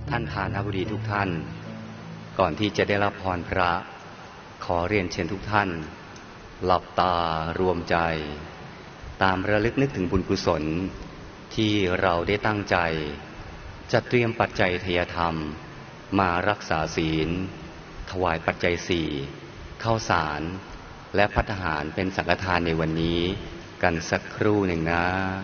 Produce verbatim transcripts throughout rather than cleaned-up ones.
ท่านทานบดีทุกท่านก่อนที่จะได้รับพรพระขอเรียนเชิญทุกท่านหลับตารวมใจตามระลึกนึกถึงบุญกุศลที่เราได้ตั้งใจจะเตรียมปัจจัยทายธรรมมารักษาศีลถวายปัจจัยสี่ข้าวสารและภัตตาหารเป็นสังฆทานในวันนี้กันสักครู่หนึ่งนะ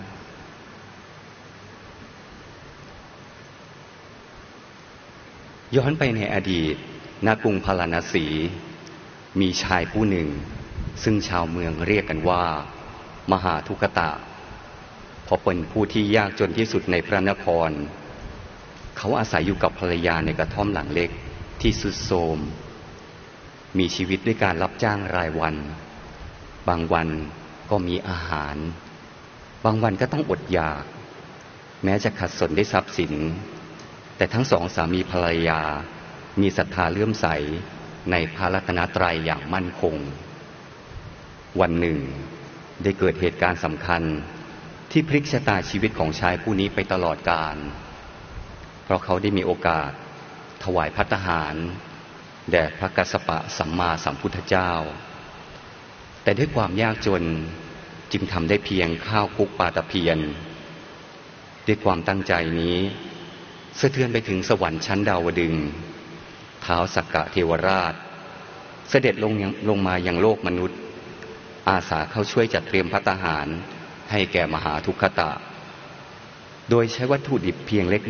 ย้อนไปในอดีตณกรุงพาราณสีมีชายผู้หนึ่งซึ่งชาวเมืองเรียกกันว่ามหาทุกตะเพราะเป็นผู้ที่ยากจนที่สุดในพระนครเขาอาศัยอยู่กับภรรยาในกระท่อมหลังเล็กที่ทรุดโทรมมีชีวิตด้วยการรับจ้างรายวันบางวันก็มีอาหารบางวันก็ต้องอดอยากแม้จะขัดสนด้วยทรัพย์สินแต่ทั้งสองสามีภรรยามีศรัทธาเลื่อมใสในพระรัตนตรัยอย่างมั่นคงวันหนึ่งได้เกิดเหตุการณ์สำคัญที่พลิกชะตาชีวิตของชายผู้นี้ไปตลอดกาลเพราะเขาได้มีโอกาสถวายภัตตาหารแด่พระกัสสปะสัมมาสัมพุทธเจ้าแต่ด้วยความยากจนจึงทำได้เพียงข้าวคลุกปลาตะเพียนด้วยความตั้งใจนี้สะเทือนไปถึงสวรรค์ชั้นดาวดึงส์ท้าวสักกะเทวราชเสด็จลงลงมายังโลกมนุษย์อาสาเข้าช่วยจัดเตรียมภัตตาหารให้แก่มหาทุกขตะโดยใช้วัตถุดิบเพียงเล็ก